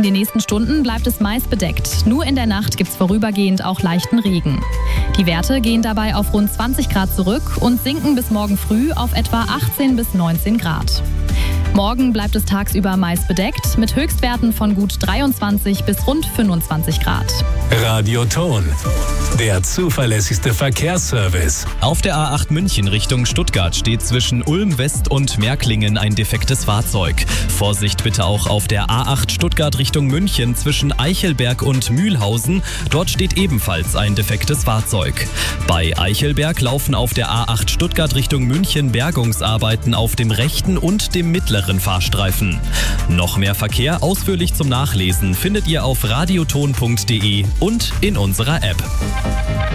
den nächsten Stunden bleibt es meist bedeckt. Nur in der Nacht gibt es vorübergehend auch leichten Regen. Die Werte gehen dabei auf rund 20 Grad zurück und sinken bis morgen früh auf etwa 18 bis 19 Grad. Morgen bleibt es tagsüber meist bedeckt mit Höchstwerten von gut 23 bis rund 25 Grad. Radioton, der zuverlässigste Verkehrsservice. Auf der A8 München Richtung Stuttgart steht zwischen Ulm West und Märklingen ein defektes Fahrzeug. Vorsicht bitte auch auf der A8 Stuttgart Richtung München zwischen Eichelberg und Mühlhausen. Dort steht ebenfalls ein defektes Fahrzeug. Bei Eichelberg laufen auf der A8 Stuttgart Richtung München Bergungsarbeiten auf dem rechten und dem mittleren Fahrstreifen. Noch mehr Verkehr ausführlich zum Nachlesen findet ihr auf radioton.de und in unserer App.